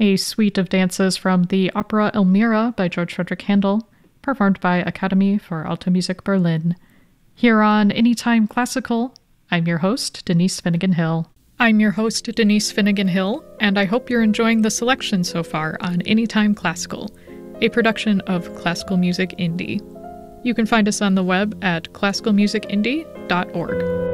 a suite of dances from the opera Elmira by George Frederick Handel, performed by Academy for Alto Music Berlin. Here on Anytime Classical, I'm your host, Denise Finnegan Hill. I'm your host, Denise Finnegan Hill, and I hope you're enjoying the selection so far on Anytime Classical, a production of Classical Music Indie. You can find us on the web at classicalmusicindie.org.